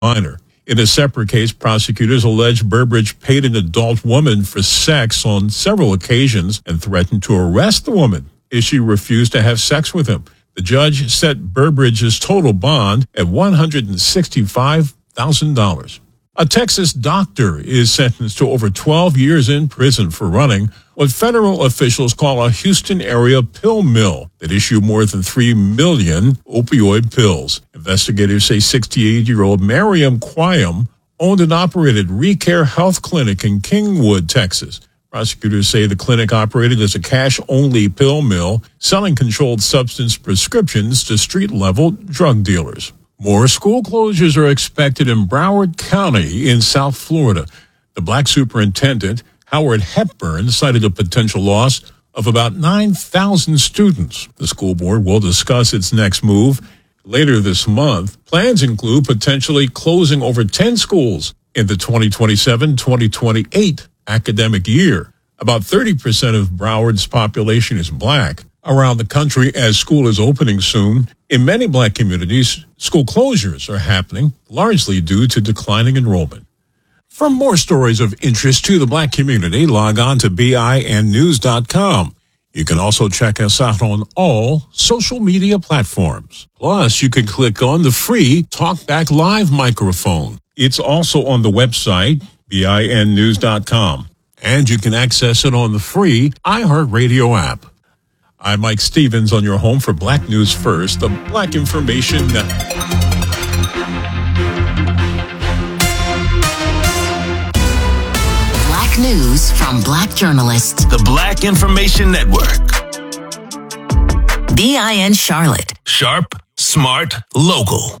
minor. In a separate case, prosecutors allege Burbridge paid an adult woman for sex on several occasions and threatened to arrest the woman if she refused to have sex with him. The judge set Burbridge's total bond at $165,000. A Texas doctor is sentenced to over 12 years in prison for running what federal officials call a Houston area pill mill that issued more than 3 million opioid pills. Investigators say 68-year-old Miriam Quayam owned and operated Recare Health Clinic in Kingwood, Texas. Prosecutors say the clinic operated as a cash-only pill mill, selling controlled substance prescriptions to street-level drug dealers. More school closures are expected in Broward County in South Florida. The black superintendent, Howard Hepburn, cited a potential loss of about 9,000 students. The school board will discuss its next move later this month. Plans include potentially closing over 10 schools in the 2027-2028 academic year. About 30% of Broward's population is black. Around the country, as school is opening soon, in many black communities, school closures are happening, largely due to declining enrollment. For more stories of interest to the black community, log on to BINnews.com. You can also check us out on all social media platforms. Plus, you can click on the free TalkBack Live microphone. It's also on the website, BINnews.com. And you can access it on the free iHeartRadio app. I'm Mike Stevens on your home for Black News First, the Black Information Network. Black news from black journalists. The Black Information Network. BIN Charlotte. Sharp, smart, local.